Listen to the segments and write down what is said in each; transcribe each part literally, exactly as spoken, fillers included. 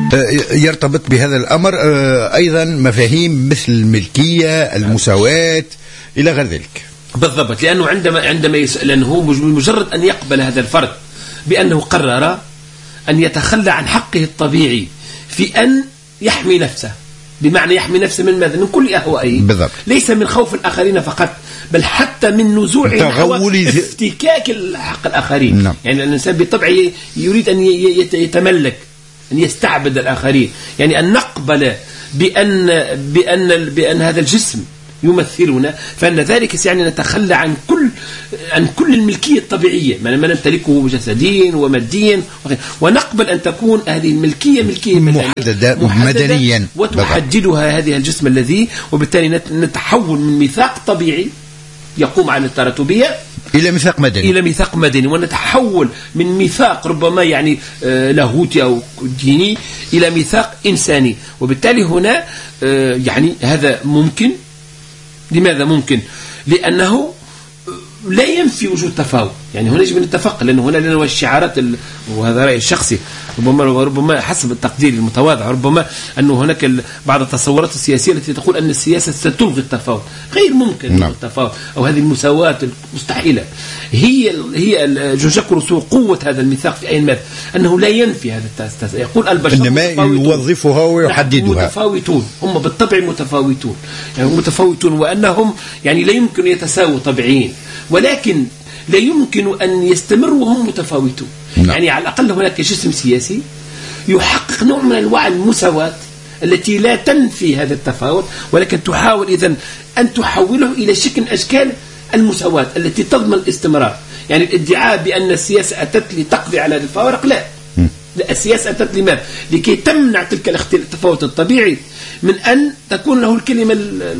يرتبط بهذا الأمر أيضا مفاهيم مثل الملكية، المساواة إلى غير ذلك. بالضبط، لأنه عندما عندما يس... لأنه هو مجرد أن يقبل هذا الفرد بأنه قرر أن يتخلى عن حقه الطبيعي في أن يحمي نفسه، بمعنى يحمي نفسه من ماذا؟ من كل أهوائه، بالضبط. ليس من خوف الآخرين فقط، بل حتى من نزوع افتكاك حق الآخرين. نعم. يعني الإنسان بطبعه يريد أن يتملك، أن يستعبد الآخرين، يعني أن نقبل بأن بأن بأن هذا الجسم يمثلنا، فإن ذلك يعني نتخلى عن كل عن كل الملكية الطبيعية ما نمتلكه جسديا وماديا، ونقبل أن تكون هذه الملكية ملكية محددة مدنيا وتحددها هذه الجسم الذي، وبالتالي نتحول من ميثاق طبيعي يقوم على التراتبية إلى ميثاق مدني إلى ميثاق مدني، ونتحول من ميثاق ربما يعني لاهوتي أو ديني إلى ميثاق إنساني. وبالتالي هنا يعني هذا ممكن. لماذا ممكن؟ لأنه لا ينفي وجود تفاوت، يعني هنا يجب أن نتفق، لأنه هنا لنا الشعارات ال... وهذا رأيي الشخصي ربما ربما حسب التقدير المتواضع، ربما أنه هناك ال... بعض التصورات السياسية التي تقول أن السياسة ستلغي التفاوت. غير ممكن. نعم. التفاوت أو هذه المساواة المستحيلة هي هي جون جاك روسو قوة هذا الميثاق في أي ماذا؟ أنه لا ينفي هذا التاس، يقول البشر إنما يوظفها ويحددها. متفاوتون، هم بالطبع متفاوتون، يعني متفاوتون وأنهم يعني لا يمكن يتساووا طبيعيين، ولكن لا يمكن أن يستمروا وهم متفاوتون. نعم. يعني على الأقل هناك جسم سياسي يحقق نوع من أنواع المساواة التي لا تنفي هذا التفاوت، ولكن تحاول إذن أن تحوله إلى شكل أشكال المساواة التي تضمن الاستمرار. يعني الادعاء بأن السياسة أتت لتقضي على هذه الفوارق لا. لا، السياسة أتت لماذا؟ لكي تمنع تلك التفاوت الطبيعي من أن تكون له الكلمة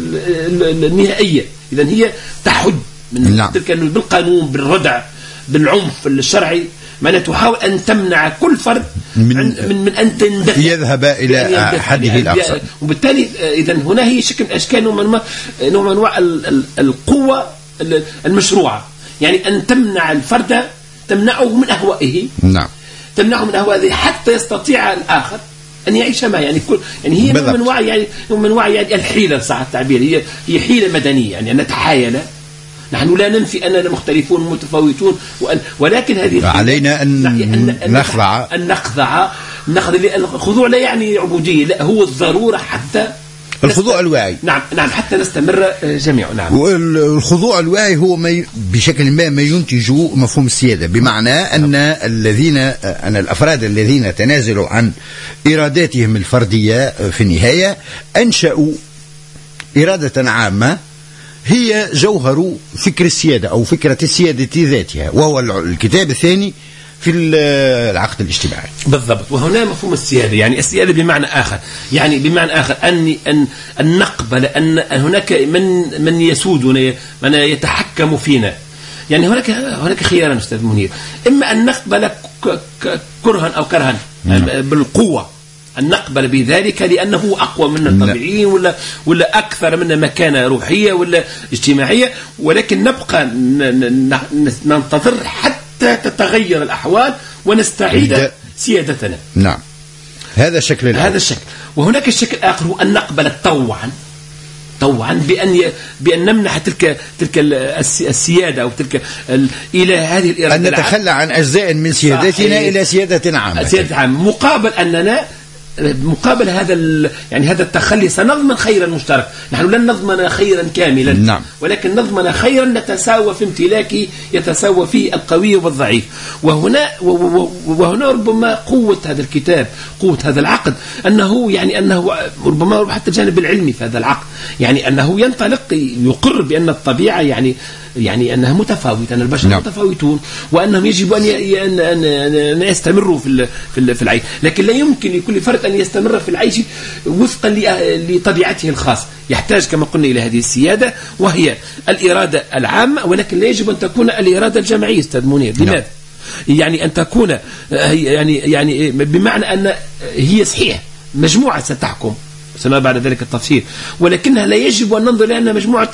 النهائية. إذن هي تحد من نعم. تلك بالقانون، بالردع، بالعنف الشرعي، ما تحاول أن تمنع كل فرد من من, من أن تندفع يذهب إلى حده الأقصى. وبالتالي إذا هنا هي شكل أشكال نوع من نوع من أنواع القوة المشروعة، يعني أن تمنع الفرد، تمنعه من أهوائه. نعم. تمنعه من أهوائه حتى يستطيع الآخر أن يعيش معه. يعني كل يعني هي نوع من وعي، يعني نوع من وعي يعني الحيلة صح التعبير، هي هي حيلة مدنية، يعني أن نتحايل. نحن لا ننفي أننا مختلفون متفاوتون، ولكن هذه علينا أن, أن, أن نخضع أن نخضع نخضع الخضوع لا يعني عبودية، لا، هو الضرورة حتى الخضوع الواعي. نعم نعم حتى نستمر جميعا. نعم. والخضوع الواعي هو ما بشكل ما ما ينتج مفهوم السيادة، بمعنى أن نعم. الذين أن الأفراد الذين تنازلوا عن إراداتهم الفردية في النهاية أنشأوا إرادة عامة هي جوهر فكر السيادة أو فكرة السيادة ذاتها، وهو الكتاب الثاني في العقد الاجتماعي. بالضبط. وهنا مفهوم السيادة، يعني السيادة بمعنى آخر، يعني بمعنى آخر أن أن أن نقبل أن هناك من من يسودنا، من يتحكم فينا. يعني هناك هناك خياران أستاذ منير، إما أن نقبل كرها أو كرها بالقوة، أن نقبل بذلك لأنه أقوى منا الطبيعيين، ولا ولا أكثر منا مكانة روحية ولا اجتماعية، ولكن نبقى ننتظر حتى تتغير الأحوال ونستعيد سيادتنا. نعم. هذا الشكل هذا الشكل. وهناك الشكل الآخر هو أن نقبل طوعا طوعا بأن ي... بأن نمنح تلك تلك السيادة أو تلك ال... إلى هذه الإرادة، أن نتخلى عن أجزاء من سيادتنا إلى سيادة عامة، سيادة عامة، مقابل أننا مقابل هذا يعني هذا التخلي سنضمن خيرا مشترك. نحن لن نضمن خيرا كاملا. نعم. ولكن نضمن خيرا نتساوى في امتلاكه، يتساوى فيه القوي والضعيف. وهنا وهنا ربما قوة هذا الكتاب، قوة هذا العقد، أنه يعني أنه ربما حتى الجانب العلمي في هذا العقد، يعني أنه ينطلق يقر بأن الطبيعة يعني يعني أنها متفاوتة، أن البشر نعم. متفاوتون، وأنهم يجب أن أن يستمروا في في العيش، لكن لا يمكن لكل فرد أن يستمر في العيش وفقا لطبيعته الخاصة. يحتاج كما قلنا إلى هذه السيادة وهي الإرادة العامة، ولكن لا يجب أن تكون الإرادة الجماعية أستاذ منير. لماذا؟ يعني أن تكون يعني يعني بمعنى أن هي صحيح مجموعة ستحكم، سنرى بعد ذلك التفسير، ولكنها لا يجب أن ننظر لأنها مجموعة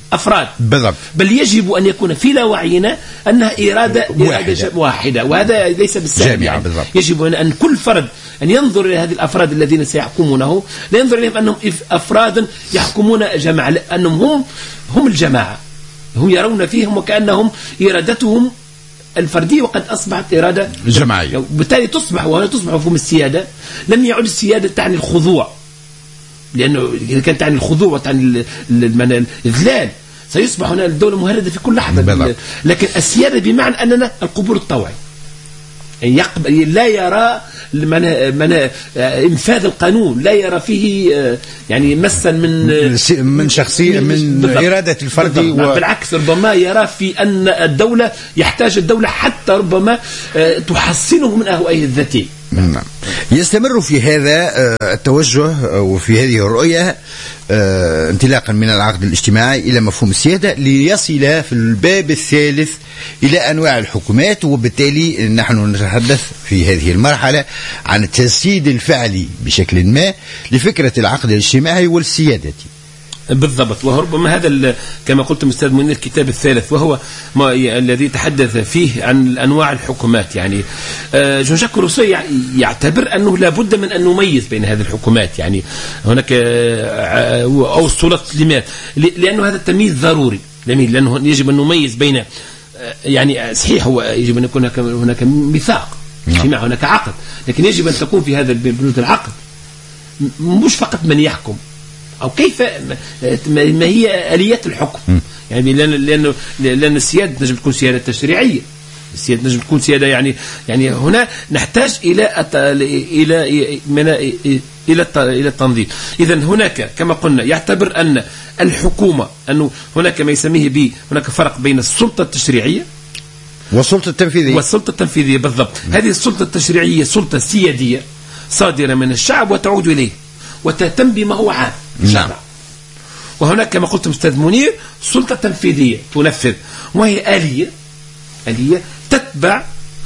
أفراد بالضبط. بل يجب أن يكون في لاوعينا أنها إرادة واحدة, واحدة. وهذا ليس بالسهل يعني. يجب أن كل فرد أن ينظر إلى هذه الأفراد الذين سيحكمونه، لا ينظر إليهم أنهم أفراد يحكمون جماعة، لأنهم هم هم الجماعة، هم يرون فيهم وكأنهم إرادتهم الفردية وقد أصبحت إرادة جماعية. بالتالي تصبح، وهنا تصبح مفهوم السيادة لم يعد السيادة تعني الخضوع، لأنه إذا كانت تعني الخضوع وتعني الإذلال سيصبح هنا الدولة مهردة في كل لحظة. بالضبط. لكن السيادة بمعنى أننا القبول الطوعي، يعني يقبل، لا يرى من من انفاذ القانون، لا يرى فيه يعني مسا من من شخصيه من بالضبط. اراده الفرد و... بالعكس ربما يرى في ان الدوله يحتاج الدوله حتى ربما تحصنه من اهوائه الذاتيه. نعم. يستمر في هذا التوجه وفي هذه الرؤية انطلاقا من العقد الاجتماعي إلى مفهوم السيادة، ليصل في الباب الثالث إلى أنواع الحكومات، وبالتالي نحن نتحدث في هذه المرحلة عن التجسيد الفعلي بشكل ما لفكرة العقد الاجتماعي والسيادة. بالضبط. وربما هذا كما قلت أستاذ منير الكتاب الثالث، وهو ما الذي تحدث فيه عن أنواع الحكومات. يعني جون جاك روسو يعتبر أنه لا بد من أن نميز بين هذه الحكومات، يعني هناك أو السلطات، لماذا؟ لأنه هذا التمييز ضروري، لأنه يجب أن نميز بين، يعني صحيح هو يجب أن يكون هناك ميثاق اجتماعي، هناك عقد، لكن يجب أن تكون في هذا بنود العقد مش فقط من يحكم أو كيف، ما هي آليات الحكم. يعني لأن لأن لأن السيادة نجم تكون سيادة تشريعية، السيادة نجم تكون سيادة يعني يعني هنا نحتاج إلى إلى من إلى إلى التنظيم. إذا هناك كما قلنا يعتبر أن الحكومة أنه هناك ما يسميه ب هناك فرق بين السلطة التشريعية والسلطة التنفيذية. والسلطة التنفيذية بالضبط. هذه السلطة التشريعية سلطة سيادية صادرة من الشعب وتعود إليه وتهتم بما هو عام. نعم. وهناك كما قلت أستاذ منير سلطة تنفيذية تنفذ، وهي آلية آلية تتبع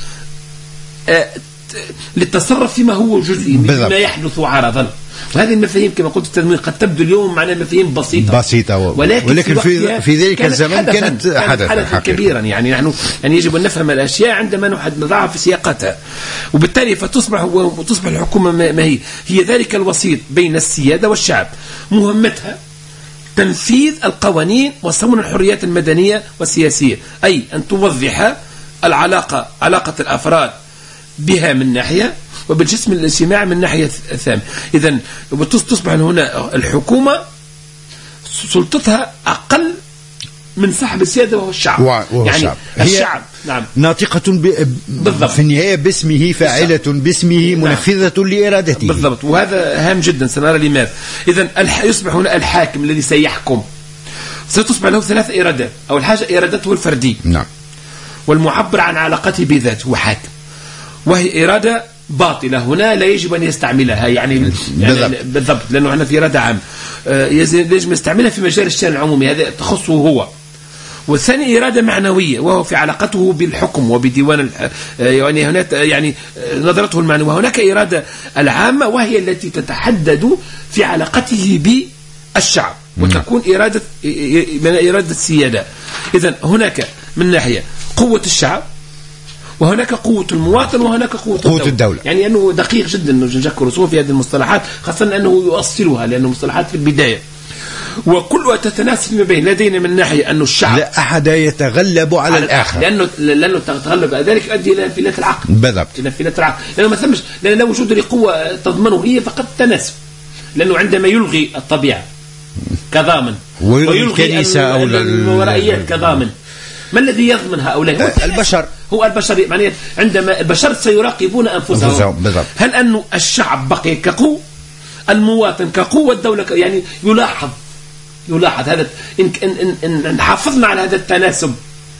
آه للتصرف فيما هو جزئي مما يحدث عرضا. وهذه المفاهيم كما قلت أستاذ منير قد تبدو اليوم معناها مفاهيم بسيطة بسيطة و... ولكن, ولكن في, في ذلك الزمن كانت حدثا, حدثا كبيرا. يعني نحن يعني يجب أن نفهم الأشياء عندما نضعها في سياقتها، وبالتالي فتصبح وتصبح الحكومة ما هي هي ذلك الوسيط بين السيادة والشعب، مهمتها تنفيذ القوانين وصون الحريات المدنية والسياسية، أي أن توضح العلاقة علاقة الأفراد بها من ناحية وبالجسم الاجتماعي من ناحية ثانية. إذن تصبح هنا الحكومة سلطتها أقل من صاحب السيادة وهو الشعب. وهو يعني الشعب. الشعب نعم ناطقة ب... في النهاية باسمه، فاعلة باسمه، منفذة نعم. لإرادته. بالضبط. وهذا هام جدا، سنرى لماذا. إذن الح... يصبح هنا الحاكم الذي سيحكم ستصبح له ثلاث إرادات. أول حاجة إرادته الفردية نعم، والمعبر عن علاقته بذاته هو حاكم، وهي إرادة باطلة هنا لا يجب أن يستعملها. يعني بالضبط, يعني بالضبط لأنه احنا في إرادة عام آه يجب أن يستعملها في مجال الشأن العمومي، هذا تخصه هو. والثاني إرادة معنوية وهو في علاقته بالحكم وبديوان آه يعني هناك يعني نظرته المعنوية. وهناك إرادة العامة وهي التي تتحدد في علاقته بالشعب وتكون إرادة من إرادة السيادة. إذن هناك من ناحية قوة الشعب، وهناك قوة المواطن، وهناك قوة, قوة الدولة. الدولة. يعني أنه دقيق جدا أنه جون جاك روسو في هذه المصطلحات، خاصة أنه يؤصلها لأنه مصطلحات في البداية وكلها تتناسب ما بين لدينا من ناحية أنه الشعب لا أحد يتغلب على, على الآخر، لأنه لأنه تتغلب على ذلك يؤدي إلى انفلات العقل. بالضبط. إلى انفلات العقل، لأنه ما ثمش، لأن لا وجود لقوة تضمنه هي فقط تناسب، لأنه عندما يلغي الطبيعة كضامن ويلغي الكنيسة أو الورائيات كضامن، ما الذي يضمن هؤلاء؟ هو البشر. هو البشر. يعني عندما البشر سيراقبون أنفسهم، هل أن الشعب بقي كقوة، المواطن كقوة، الدولة يعني يلاحظ يلاحظ هذا. إن, إن, إن, إن حافظنا على هذا التناسب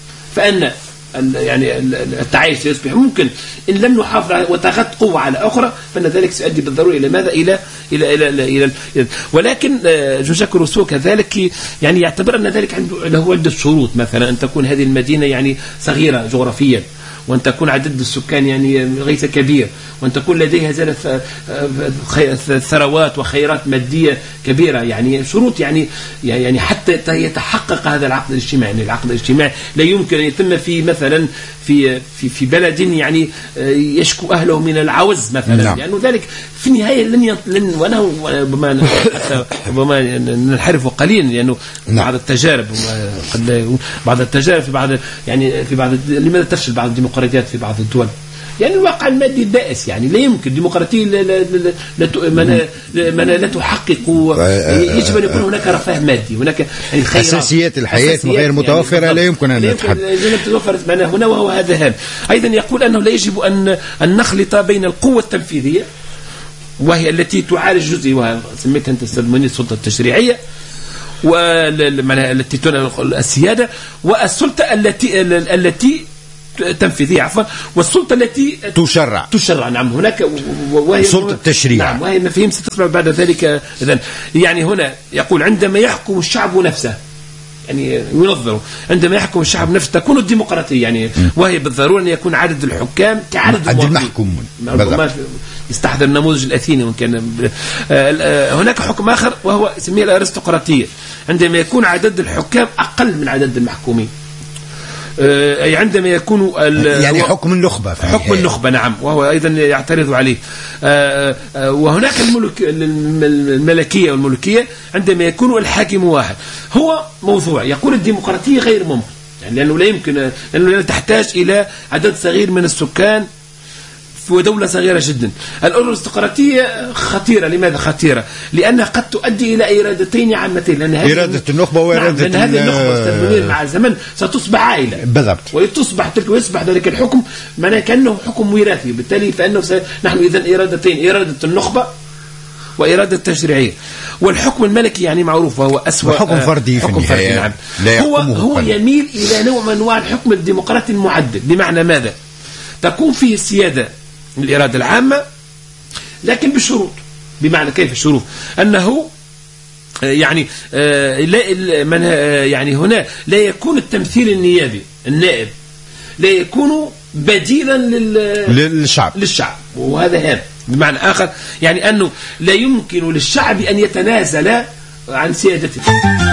فإن يعني التعايش سيصبح ممكن. إن لم نحافظ وتغط قوة على أخرى فإن ذلك سيؤدي بالضرورة إلى ماذا؟ إلى إلى إلى إلى, إلى, إلى ولكن جون جاك روسو كذلك يعني يعتبر أن ذلك عنده له عدة شروط، مثلا أن تكون هذه المدينة يعني صغيرة جغرافيا، وأن تكون عدد السكان يعني ليس كبير، وأن تكون لديها زالت ثروات وخيرات مادية كبيرة. يعني شروط يعني يعني حتى حتى يتحقق هذا العقد الاجتماعي. يعني العقد الاجتماعي لا يمكن أن يتم في مثلا في في في بلد يعني يشكو أهله من العوز مثلا، لأنه نعم. يعني ذلك في النهاية لن لن وأنا ربما ربما ننحرف قليلا، لأنه نعم. بعض التجارب قد بعض التجارب في بعض يعني في بعض لماذا تفشل بعض الديمقراطيات في بعض الدول؟ يعني الواقع المادي البائس، يعني لا يمكن الديمقراطية لا لا لا لا, لا, لا, لا تحقق. يجب أن يكون هناك رفاه مادي، هناك يعني أساسيات الحياة غير متوفرة، يعني لا يمكن أن نتحدث هنا، وهو هذا هام. أيضا يقول أنه لا يجب أن أن نخلط بين القوة التنفيذية وهي التي تعالج جزء، وسميتها أنت أستاذ منير السلطة التشريعية والتي تنقل السيادة، والسلطة التي التي تنفيذية عفوا، والسلطة التي تشرع تشرع نعم هناك، وهي سلطة التشريع نعم، وهي مفاهيم ستسمع بعد ذلك. إذن يعني هنا يقول عندما يحكم الشعب نفسه، يعني ينظر عندما يحكم الشعب نفسه تكون الديمقراطية، يعني وهي بالضرورة أن يكون عدد الحكام كعدد المحكومون. يستحضر النموذج الأثيني، وكان هناك حكم آخر وهو يسميه الأرستقراطية، عندما يكون عدد الحكام أقل من عدد المحكومين، أي عندما يكون يعني حكم النخبة حكم النخبة نعم، وهو أيضا يعترض عليه. وهناك الملك الملكية والملكية عندما يكون الحاكم واحد. هو موضوع يقول الديمقراطية غير ممكن، يعني لأنه لا يمكن، لأنه تحتاج إلى عدد صغير من السكان ودولة صغيرة جدا. الأرستقراطية خطيرة. لماذا خطيرة؟ لأنها قد تؤدي إلى إرادتين عامتين، لأن إرادة النخبة وإرادة نعم، لأن هذه النخبة مع الزمن ستصبح عائلة بالضبط، وتصبح تلك ويصبح ذلك الحكم معناه كأنه حكم وراثي، بالتالي فإنه س... نحن إذن إرادتين، إرادة النخبة وإرادة التشريعية. والحكم الملكي يعني معروف وهو أسوأ حكم فردي، حكم فردي نعم. هو هو يميل إلى نوع من أنواع الحكم الديمقراطي المعدل، بمعنى ماذا؟ تكون فيه السيادة الإرادة العامة لكن بشروط. بمعنى كيف الشروط؟ أنه يعني لا من يعني هنا لا يكون التمثيل النيابي النائب لا يكون بديلا للشعب للشعب وهذا هام. بمعنى آخر يعني أنه لا يمكن للشعب أن يتنازل عن سيادته.